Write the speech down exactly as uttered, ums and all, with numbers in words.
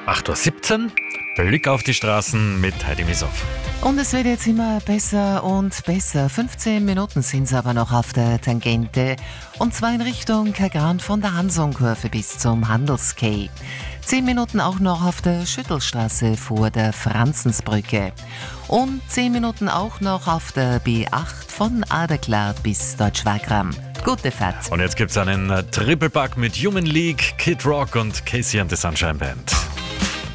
acht Uhr siebzehn, Blick auf die Straßen mit Heidi Misoff. Und es wird jetzt immer besser und besser. fünfzehn Minuten sind es aber noch auf der Tangente. Und zwar in Richtung Kagran von der Hansonkurve bis zum Handelskay. zehn Minuten auch noch auf der Schüttelstraße vor der Franzensbrücke. Und zehn Minuten auch noch auf der B acht von Aderklaa bis Deutschwagram. Gute Fahrt. Und jetzt gibt's einen Triple-Pack mit Human League, Kid Rock und Casey and the Sunshine Band.